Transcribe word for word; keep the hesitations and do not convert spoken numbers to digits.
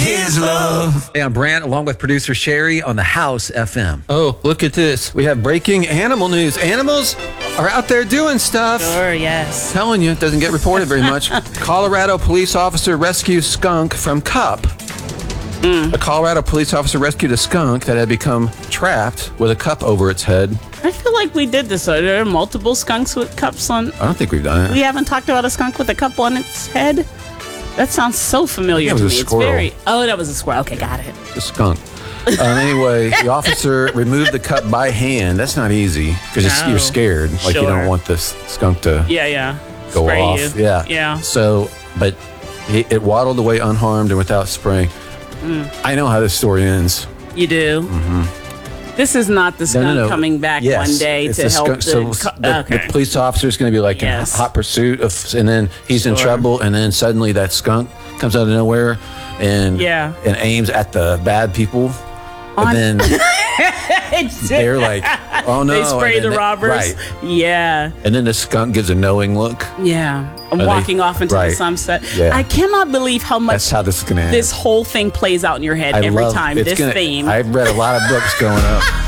his love. Hey, I'm Brant, along with producer Sherry on the House F M. Oh, look at this. We have breaking animal news. Animals are out there doing stuff. Sure, yes. Telling you, it doesn't get reported very much. Colorado police officer rescues skunk from cup. Mm. A Colorado police officer rescued a skunk that had become trapped with a cup over its head. I feel like we did this. Are there multiple skunks with cups on? I don't think we've done it. We haven't talked about a skunk with a cup on its head? That sounds so familiar to me. It's Squirrel. Very. Oh, that was a squirrel. Okay, got it. It's a skunk. Um, anyway, the officer removed the cup by hand. That's not easy because No. you're scared. Like Sure. you don't want this skunk to Yeah, yeah. go Spray off. you. Yeah. Yeah. So, but it, it waddled away unharmed and without spraying. Mm. I know how this story ends. You do? Mm-hmm. This is not the skunk No, no, no. coming back Yes, one day it's to the help skunk- the... so co- the, okay. the police officer is going to be like Yes. in hot pursuit of, and then he's in Sure. trouble, and then suddenly that skunk comes out of nowhere and Yeah. and aims at the bad people, On- and then they're like, "Oh no!" They spray and then the they- robbers. right? Yeah. And then the skunk gives a knowing look. Yeah. I'm they- walking off into right. the sunset. Yeah. I cannot believe how much That's how this is going to end. this whole thing plays out in your head I every love- time. it's This gonna- theme. I've read a lot of books growing up.